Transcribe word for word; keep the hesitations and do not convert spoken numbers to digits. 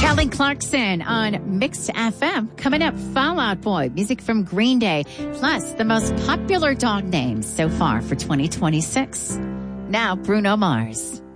Kelly Clarkson on Mixed F M. Coming up, Fall Out Boy, music from Green Day, plus the most popular dog names so far for twenty twenty-six. Now, Bruno Mars.